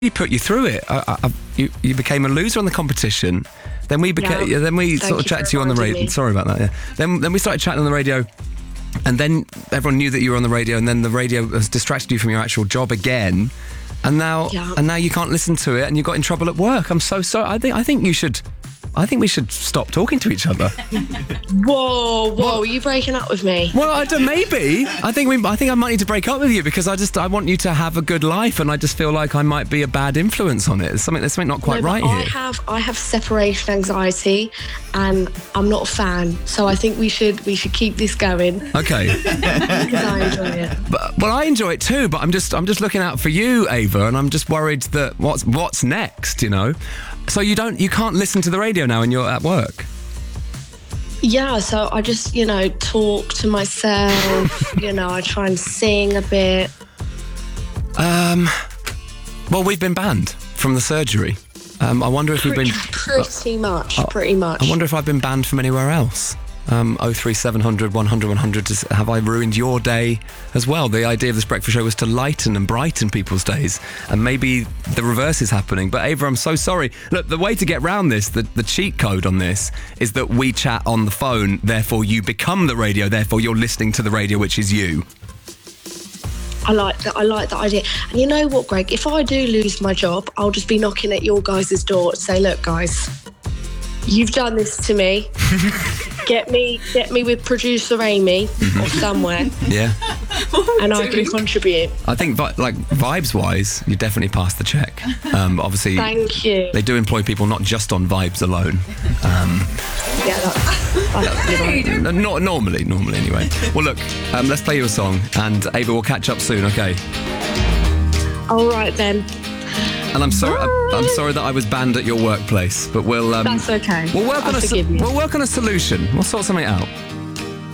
put you through it. You became a loser on the competition. Then we sort of chatted to you on the radio. Sorry about that. Yeah. Then we started chatting on the radio, and then everyone knew that you were on the radio, and then the radio has distracted you from your actual job again, and now you can't listen to it, and you got in trouble at work. I'm so sorry. I think we should stop talking to each other. Whoa! Are you breaking up with me? Well, I don't. Maybe. I think I might need to break up with you because I want you to have a good life, and I just feel like I might be a bad influence on it. There's something not quite right here. I have separation anxiety, and I'm not a fan. So I think we should keep this going. Okay. Because I enjoy it. Well, I enjoy it too, but I'm just looking out for you, Ava, and I'm just worried that what's next, you know. So you can't listen to the radio now when you're at work? Yeah, so I just, talk to myself, I try and sing a bit. Well, we've been banned from the surgery. I wonder if we've been... Pretty much. I wonder if I've been banned from anywhere else. 03700 100 100. Have I ruined your day as well? The idea of this breakfast show was to lighten and brighten people's days, and maybe the reverse is happening. But Ava, I'm so sorry. Look, the way to get round this, the cheat code on this, is that we chat on the phone, therefore you become the radio, therefore you're listening to the radio, which is you. I like that idea. And you know what, Greg? If I do lose my job, I'll just be knocking at your guys' door to say, look, guys, you've done this to me. Get me with producer Amy or somewhere. Yeah. And I can contribute. I think, vibes-wise, you definitely passed the check. Obviously, thank you. They do employ people not just on vibes alone. Yeah, that's not normally anyway. Well, look, let's play you a song, and Ava, we'll catch up soon, okay? All right, then. And I'm sorry that I was banned at your workplace, but we'll... That's okay. We'll work on a solution. We'll sort something out.